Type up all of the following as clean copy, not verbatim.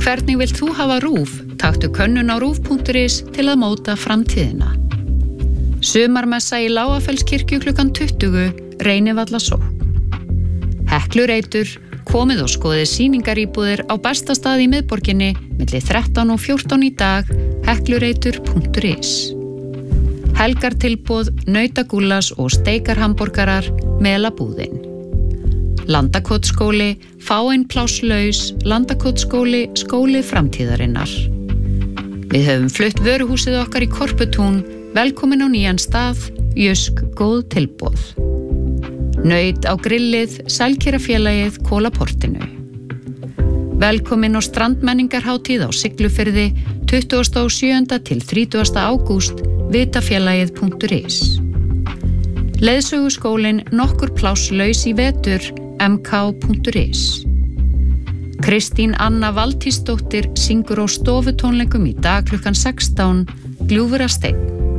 Hvernig vilt þú hafa RÚV? Taktu könnun á rúv.is til að móta framtíðina. Sumarmessa í Lágafellskirkju klukkan 20, Reynivalla sókn. Heklureitur, komið og skoðið sýningaríbúðir á besta stað í miðborginni milli 13 og 14 í dag, heklureitur.is. Helgartilboð, nautagúllas og steikarhamborgarar, Melabúðin. Landakotsskóli, fáein plásslaus, Landakotsskóli, skóli framtíðarinnar. Við höfum flutt vöruhúsið okkar í Korputún, velkomin á nýjan stað, Jysk, góð tilboð. Naut á grillið, Sælkerafélagið, Kólaportinu. Velkomin á strandmenningarhátíð á Siglufirði, 27. til 30. ágúst, vitafélagið.is. Leiðsöguskólinn, nokkur plásslaus í vetur, mk.is. Kristín Anna Valtýsdóttir syngur á stofutónleikum í dag klukkan 16, Gljúfrasteinn.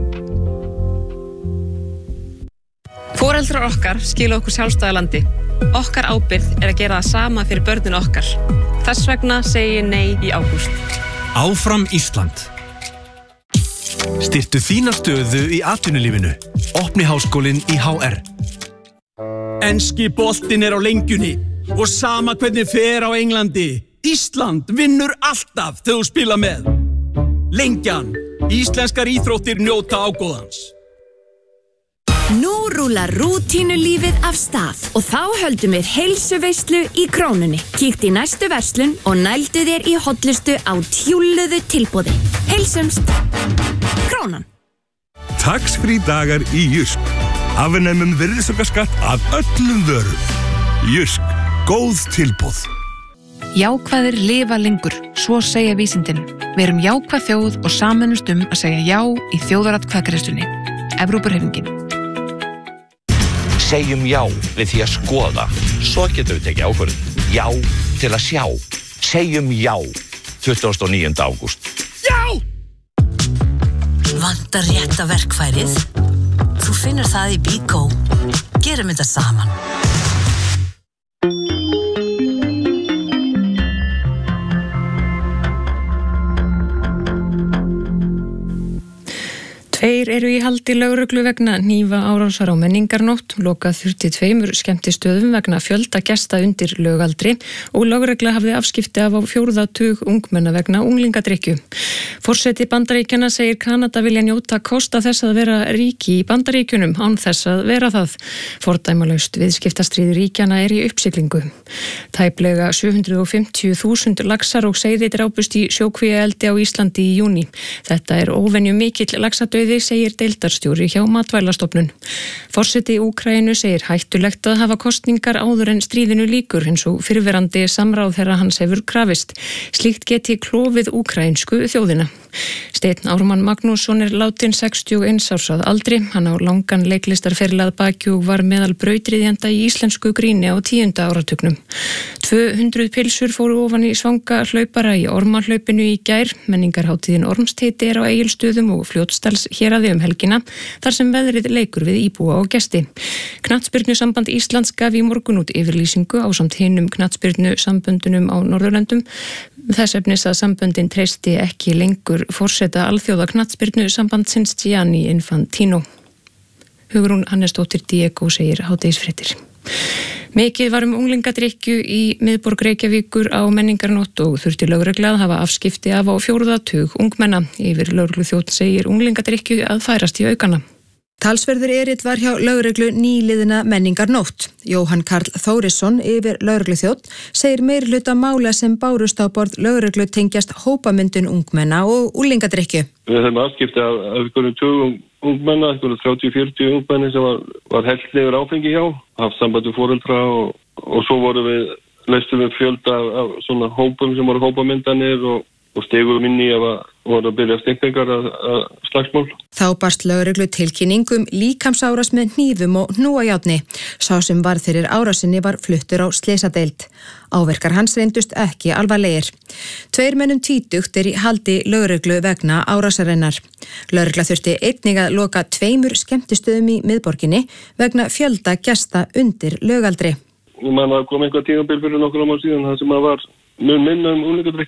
Foreldrar okkar skila okkur sjálfstæða Okkar ábyrgð að gera það sama fyrir börnin okkar. Þess vegna segi ég nei í ágúst. Áfram Ísland. Styrktu þína stöðu í atvinnulífinu. Opni háskólinn í HR. Enski boltinn á lengjunni og sama hvernig fer á Englandi. Ísland vinnur alltaf þegar þú spila með. Lengjan. Íslenskar íþróttir njóta ágóðans. Nú rúlar rútínulífið af stað og þá höldum við heilsuveislu í Krónunni. Kíktu í næstu verslun og nældu þér í hollustu á tjúlluðu tilboði. Heilsumst. Krónan. Tax-free dagar í Jysk. Afnemum virðisaukaskatt af öllum vörum. Jysk. Góð tilboð. Jákvæðir lifa lengur, svo segja vísindin. Við erum jákvæð þjóð og sameinumst að segja já í þjóðaratkvæðagreiðslunni. Evrópuhreyfingin. Segjum já við því að skoða, svo getum við tekið ákvörðun. Já til að sjá. Segjum já 29. ágúst. Já! Vantar rétta verkfærið? Þú finnur það í Bíkó. Gerum þetta saman. Tveir eru í haldi lögreglu vegna hnífa árásar á menningarnótt, lokað 32 skemmtistöðum vegna fjölda gesta undir lögaldri og lögregla hafði afskipti af á 4. tug ungmenna vegna unglingadrykkju. Forseti Bandaríkjanna segir Kanada vilja njóta kosta þess að vera ríki í Bandaríkjunum án þess að vera það. Fordæmalaust viðskiptastríð ríkjanna í uppsiglingu. Tæplega 750.000 laxar og seiði drápust í sjókvíaeldi á Íslandi í júní. Þetta óvenju mikill laxadauði, segir deildarstjóri hjá Matvælastofnun. Forseti Úkraínu segir hættulegt að hafa kosningar áður en stríðinu lýkur eins og fyrrverandi samráð þeirra hans hefur krafist. Slíkt geti klofið úkraínsku þjóðina. Steinn Ármann Magnússon látin 61 árs að aldri. Hann á langan leiklistarferil að baki og var meðal brautryðjenda í íslensku gríni á 10. áratugnum. 200 pilsur fóru ofan í svanga hlaupara í ormahlaupinu í gær. Menningarhátíðin Ormsteiti á Egilsstöðum og Fljótsdals héraði helgina, þar sem veðrið leikur við íbúa og gesti. Knattspyrnusamband Íslands gaf í morgun út yfirlýsingu ásamt hinum knattspyrnusamböndunum á Norðurlöndum. Þess efnis að samböndin treysti ekki lengur forseta alþjóða knattspyrnusambandsins Gianni Infantino. Hugrún Hannesdóttir Diego segir hádegisfréttir. Mikið var unglingadrykkju í miðborg Reykjavíkur á menningarnótt og þurfti lögregla að hafa afskipti af á 4. tug ungmenna. Yfir lögregluþjónn segir unglingadrykkju að færast í aukana. Talsverður erill var hjá lögreglu nýliðina menningarnótt. Jóhann Karl Þórisson yfir lögregluþjónn segir meirihluta mála sem bárust á borð lögreglu tengjast hópamyndun ungmenna og unglingadrykkju. Við höfum afskipti af einhverjum tugum ungmenna, einhverjum 30-40 ungmenni sem var hellt niður áfengi hjá, haft samband við foreldra og svo vorum við leistum við fjölda af svona hópum sem voru hópamyndanir og stegum inn í að voru að byrja stekningar að slagsmál. Þá barst lögreglu tilkynning líkamsárás með hnífum og hnúajárni. Sá sem var fyrir árásinni var fluttur á slysadeild. Áverkar hans reyndust ekki alvarlegir. 2 mennum tvítugt í haldi lögreglu vegna árásarinnar. Lögregla þurfti einnig að loka 2 skemmtistöðum í miðborginni vegna fjölda gesta undir lögaldri. Man kom einhvað tímabil fyrir nokkur ára síðan það sem var mun minna unglingadrykki.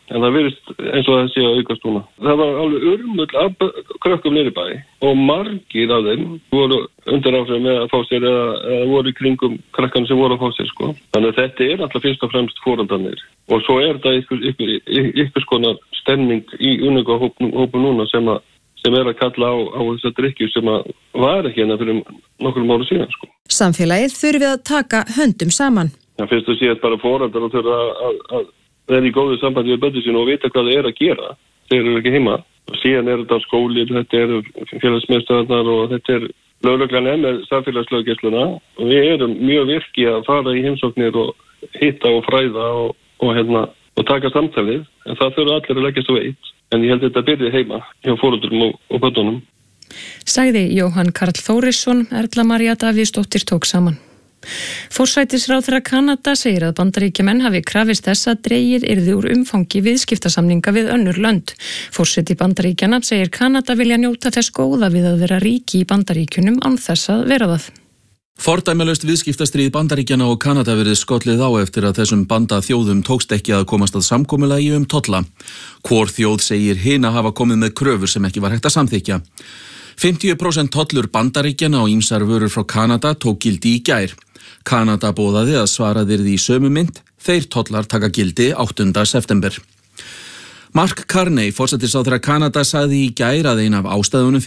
en það virðist eins og það sé að aukast núna. Það var alveg urmull af krökkum niður í bæ og margir af þeim voru undir áhrifum með að fá sér eða voru í kringum krakkan sem voru að fá sér, sko. Þannig að þetta er alltaf fyrst og fremst foreldrarnir. Og svo er þetta ykkur skonar stemning í unningahópum núna sem er að kalla á þessa drykkju sem var ekki hérna fyrir nokkrum árum síðan, sko. Samfélagið þurfi að taka höndum saman. Það fyrst að sé bara foreldrar og þurfa að vera í góðu sambandi við börnin sín og vita hvað það er að gera. Þeir eru ekki heima. Og síðan er þetta skóli, þetta eru félagsmiðstöðvarnar og þetta er lögreglan með samfélagslöggæsluna og við erum mjög virki að fara í heimsóknir og hitta og fræða og taka samtalið. En það þurfa allir að leggjast á eitt. En ég held þetta byrði heima hjá foreldrum og börnunum. Sagði Jóhann Karl Þórisson, Erla María Davíðsdóttir tók saman. Forsætisráðherra Kanada segir að Bandaríkjamenn hafi krafist þess að dregið yrði úr umfangi viðskiptasamninga við önnur lönd. Forseti Bandaríkjanna segir Kanada vilja njóta þess góða við að vera ríki í Bandaríkjunum án þess að vera það. Fordæmalaust viðskiptastríð Bandaríkjanna og Kanada verið skollið á eftir að þessum bandaþjóðum tókst ekki að komast að samkomulagi tolla. Hvor þjóð segir hina hafa komið með kröfur sem ekki var hægt að samþykkja. 50% tollur Bandaríkjanna og ýmsar vörur frá Kanada tók gildi í gær. Kanada boðaði að svaraði yrði í sömu mynd, þeir tollar taka gildi 8. september. Mark Carney, forsætisráðherra Kanada, sagði í gær að ein af ástæðunum